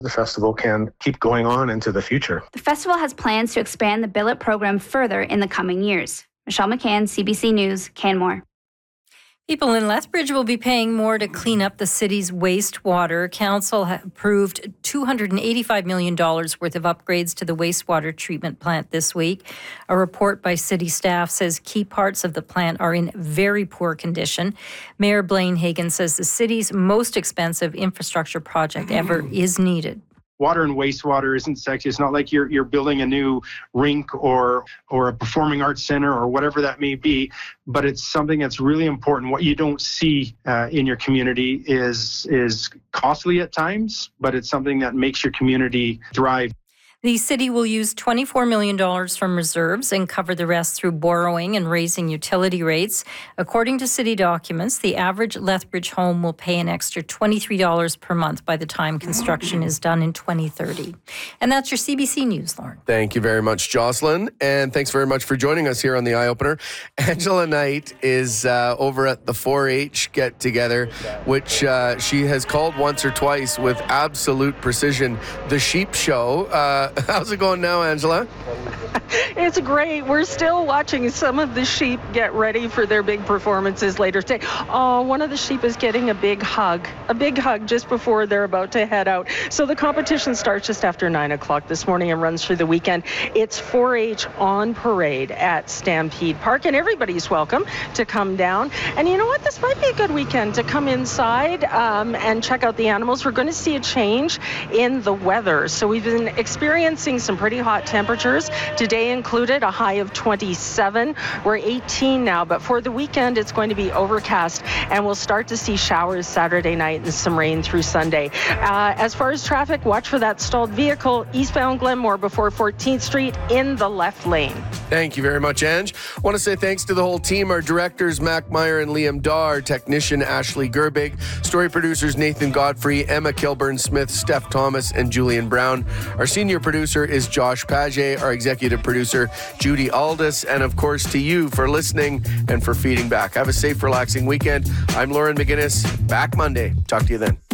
the festival can keep going on into the future. The festival has plans to expand the billet program further in the coming years. Michelle McCann, CBC News, Canmore. People in Lethbridge will be paying more to clean up the city's wastewater. Council approved $285 million worth of upgrades to the wastewater treatment plant this week. A report by city staff says key parts of the plant are in very poor condition. Mayor Blaine Hagan says the city's most expensive infrastructure project ever is needed. Water and wastewater isn't sexy. It's not like you're building a new rink or a performing arts center or whatever that may be, but it's something that's really important. What you don't see in your community is costly at times, but it's something that makes your community thrive. The city will use $24 million from reserves and cover the rest through borrowing and raising utility rates. According to city documents, the average Lethbridge home will pay an extra $23 per month by the time construction is done in 2030. And that's your CBC News, Lauren. Thank you very much, Jocelyn. And thanks very much for joining us here on The Eye Opener. Angela Knight is over at the 4-H get-together, which she has called once or twice with absolute precision, the Sheep Show. How's it going now, Angela? It's great. We're still watching some of the sheep get ready for their big performances later today. Oh, one of the sheep is getting a big hug just before they're about to head out. So the competition starts just after 9 o'clock this morning and runs through the weekend. It's 4-H on parade at Stampede Park, and everybody's welcome to come down. And you know what? This might be a good weekend to come inside and check out the animals. We're going to see a change in the weather. So we've been experiencing some pretty hot temperatures. Today included a high of 27. We're 18 now, but for the weekend, it's going to be overcast, and we'll start to see showers Saturday night and some rain through Sunday. As far as traffic, watch for that stalled vehicle eastbound Glenmore before 14th Street in the left lane. Thank you very much, Ange. I want to say thanks to the whole team, our directors, Mac Meyer and Liam Daw, our technician, Ashley Gerbig, story producers, Nathan Godfrey, Emma Kilburn-Smith, Steph Thomas, and Julian Brown. Our senior producer is Josh Paget, our executive producer, Judy Aldis, and of course to you for listening and for feeding back. Have a safe, relaxing weekend. I'm Lauren McGinnis. Back Monday. Talk to you then.